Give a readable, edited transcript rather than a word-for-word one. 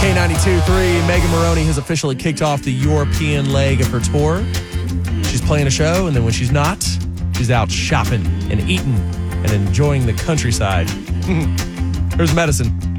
K92.3, Megan Moroney has officially kicked off the European leg of her tour. She's playing a show, and then when she's not, she's out shopping and eating and enjoying the countryside. Here's Medicine.